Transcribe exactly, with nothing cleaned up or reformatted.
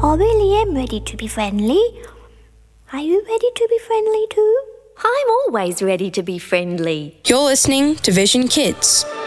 Oh, really am ready to be friendly. Are you ready to be friendly too? I'm always ready to be friendly. You're listening to Vision Kids.